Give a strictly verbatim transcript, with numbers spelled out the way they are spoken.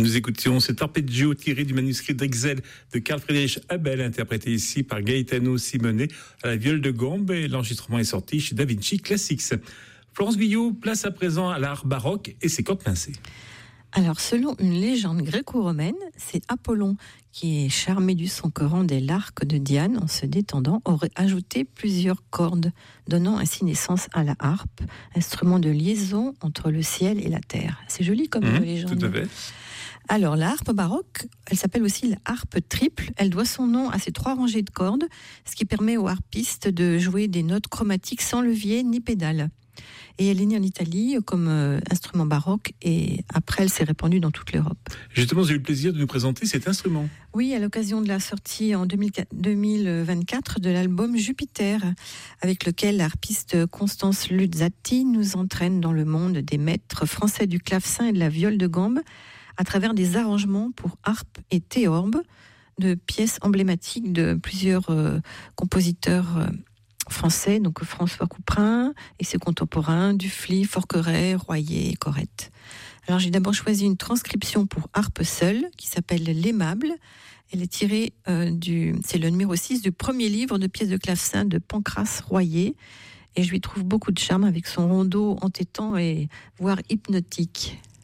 Nous écoutions cet arpeggio tiré du manuscrit d'Exel de Carl Friedrich Abel, interprété ici par Gaetano Simone à la viole de gambe, et l'enregistrement est sorti chez Da Vinci Classics. Florence Guyot, place à présent à l'art baroque et ses cordes pincées. Alors, selon une légende gréco-romaine, c'est Apollon qui est charmé du son que rendait l'arc de Diane en se détendant, aurait ajouté plusieurs cordes, donnant ainsi naissance à la harpe, instrument de liaison entre le ciel et la terre. C'est joli comme mmh, légende. Tout à fait. Alors, la harpe baroque, elle s'appelle aussi la harpe triple. Elle doit son nom à ses trois rangées de cordes, ce qui permet aux harpistes de jouer des notes chromatiques sans levier ni pédale. Et elle est née en Italie comme euh, instrument baroque, et après elle s'est répandue dans toute l'Europe. Justement, j'ai eu le plaisir de nous présenter cet instrument. Oui, à l'occasion de la sortie en deux mille vingt-quatre de l'album Jupiter, avec lequel l'harpiste Constance Luzzatti nous entraîne dans le monde des maîtres français du clavecin et de la viole de gambe, à travers des arrangements pour harpe et théorbe, de pièces emblématiques de plusieurs euh, compositeurs euh, français, donc François Couperin et ses contemporains, Dufly, Forqueray, Royer et Corrette. Alors j'ai d'abord choisi une transcription pour harpe seule qui s'appelle L'Aimable. Elle est tirée euh, du, c'est le numéro six du premier livre de pièces de clavecin de Pancrace Royer, et je lui trouve beaucoup de charme avec son rondeau entêtant et voire hypnotique.